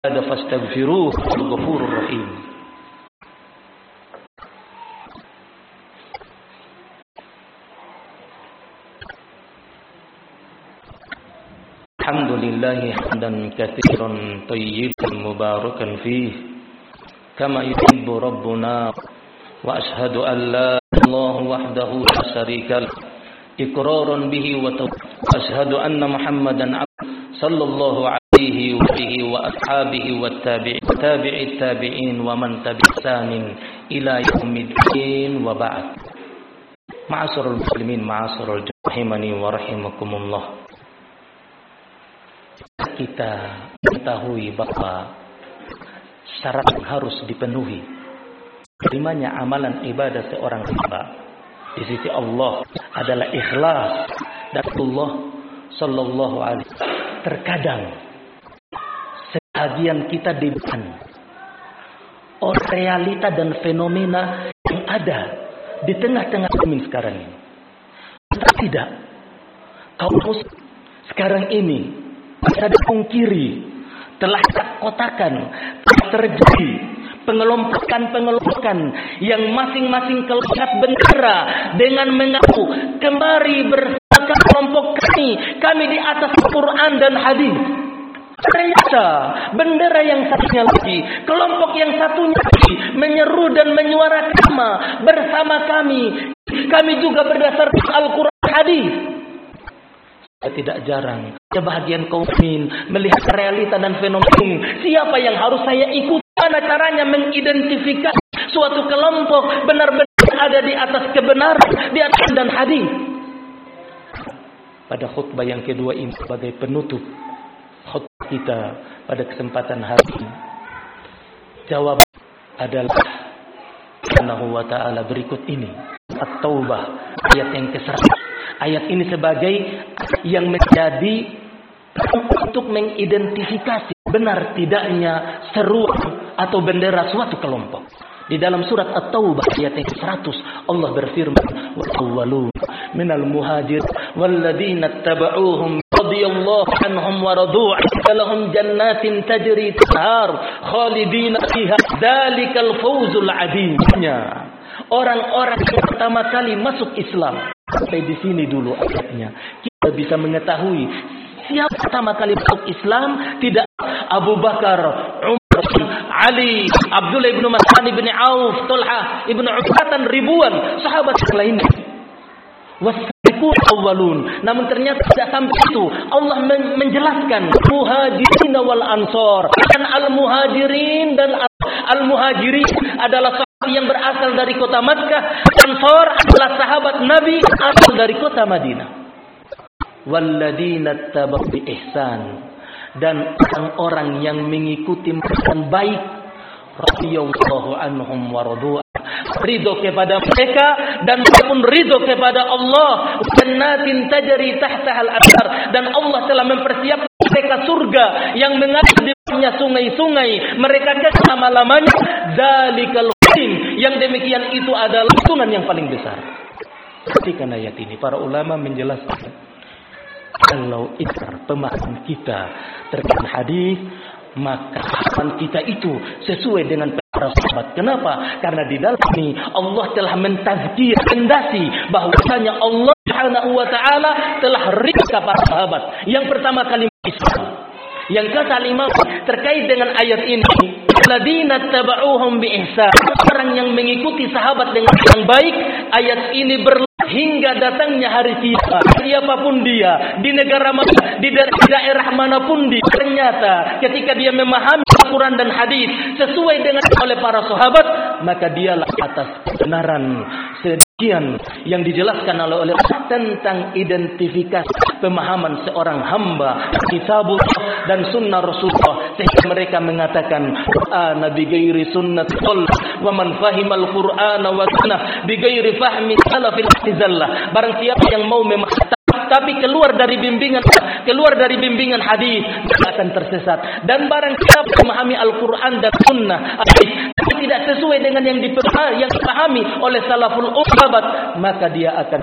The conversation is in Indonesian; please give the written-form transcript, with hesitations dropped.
fastaghfiruhu ghafurur rahim. Alhamdulillahi hamdan katsiran thayyiban mubarakan fihi kama yuhibbu rabbuna wa ashhadu an la ilaha wahdahu la syarika lahu iqraran bihi wa ashhadu anna muhammadan sallallahu alaihi wa ashabihi wa tabi'it tabi'in wa man tabi'sanin ila yaumiddin wa ba'd. Ma'asyiral muslimin, ma'asyiral rahimani wa rahimakumullah. Kita mengetahui bahwa syarat yang harus dipenuhi terimanya amalan ibadah seorang hamba di sisi Allah adalah ikhlas. Dan Allah sallallahu alaihi terkadang sebagian kita dibuat oleh realita dan fenomena yang ada di tengah-tengah bumi sekarang ini. Tidak, kaum muslim sekarang ini bisa dipungkiri, telah terkotakan, telah terjadi pengelompokan yang masing-masing kelompok bendera dengan mengaku kembali bersama kelompok kami di atas Quran dan hadis. Ternyata bendera yang satunya lagi, kelompok yang satunya lagi menyeru dan menyuarakan bersama kami juga berdasarkan Al-Quran hadis. Tidak jarang sebahagian kaum muslimin melihat realita dan fenomena siapa yang harus saya ikuti, mana caranya mengidentifikasi suatu kelompok benar-benar ada di atas kebenaran, di atas dan hadis. Pada khutbah yang kedua ini sebagai penutup khutbah kita pada kesempatan hari ini, jawab adalah Subhanahu wa ta'ala berikut ini. At-Taubah ayat yang ke-100. Ayat ini sebagai yang menjadi untuk mengidentifikasi benar tidaknya seruan atau bendera suatu kelompok. Di dalam surat At-Taubah ayat yang ke-100 Allah berfirman, wa awwalun minal muhajir walladzina tabauhum radhiyallahu anhum wa radu' lahum jannatin tajri tahar khalidina fiha dzalikal fawzul 'adzim. Orang-orang yang pertama kali masuk Islam. Sampai di sini dulu ayatnya. Kita bisa mengetahui siapa pertama kali masuk Islam. Tidak Abu Bakar, Umar, Ali, Abdullah ibn Mas'ud ibn Auf, Talha ibn Ubadah, ribuan sahabat lainnya. Wasabiqun awwalun. Namun ternyata tidak sampai itu. Allah menjelaskan muhajirin wal ansor. Dan al-muhajirin dan al-muhajirin adalah yang berasal dari kota Makkah. Ansor adalah sahabat Nabi asal dari kota Madinah. Walladzina tabau bi ihsan, dan orang-orang yang mengikuti dengan baik, radhiyallahu anhum wa radu', ridho kepada mereka dan pun ridho kepada Allah. Jannatin tajri tahtaha al-anhar, dan Allah telah mempersiapkan mereka surga yang mengalir di bawahnya sungai-sungai, mereka kekal selama-lamanya. Dzalikal yang demikian itu adalah keuntungan yang paling besar. Ketika ayat ini para ulama menjelaskan kalau ikrar pemahaman kita terkait hadis, maka pemahaman kita itu sesuai dengan para sahabat. Kenapa? Karena di dalam ini Allah telah mentazkir, mendasi bahwasanya Allah Subhanahu wa ta'ala telah ridha kepada sahabat. Yang pertama kali Islam. Yang kelima terkait dengan ayat ini, alladzina tabauhum bi ihsan, orang yang mengikuti sahabat dengan yang baik. Ayat ini hingga datangnya hari kiamat. Siapapun dia, di negara mana, di daerah manapun dia, ternyata ketika dia memahami Al-Quran dan hadis sesuai dengan oleh para sahabat, maka dialah atas kebenaran. Sekian yang dijelaskan oleh tentang identifikasi pemahaman seorang hamba kitabullah dan sunnah Rasulullah, sehingga mereka mengatakan Nabi gairi sunnat wa man fahimal Qur'ana wa sunnah bi gairi fahmi salafil istizallah. Barang siapa yang mau memahami tapi keluar dari bimbingan hadis akan tersesat. Dan barang siapa memahami Al-Quran dan Sunnah tidak sesuai dengan yang dipahami oleh salaful sahabat, maka dia akan